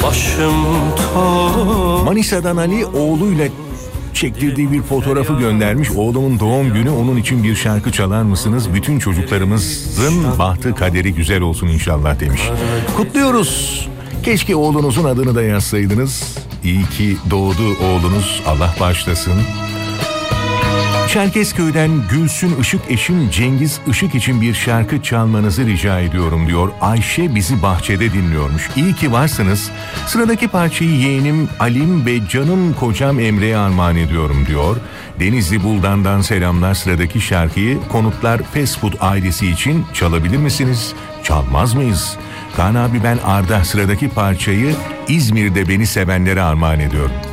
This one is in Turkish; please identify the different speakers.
Speaker 1: başım toz.
Speaker 2: Manisa'dan Ali oğluyla çektirdiği bir fotoğrafı göndermiş. Oğlumun doğum günü, onun için bir şarkı çalar mısınız? Bütün çocuklarımızın bahtı kaderi güzel olsun inşallah demiş. Kutluyoruz. Keşke oğlunuzun adını da yazsaydınız. İyi ki doğdu oğlunuz, Allah bağışlasın. Çerkezköy'den Gülsün Işık eşim Cengiz Işık için bir şarkı çalmanızı rica ediyorum diyor. Ayşe bizi bahçede dinliyormuş. İyi ki varsınız. Sıradaki parçayı yeğenim Alim ve canım kocam Emre'ye armağan ediyorum diyor. Denizli Buldan'dan selamlar. Sıradaki şarkıyı Konutlar Fast Food ailesi için çalabilir misiniz? Çalmaz mıyız? Kaan abi ben Arda, sıradaki parçayı İzmir'de beni sevenlere armağan ediyorum.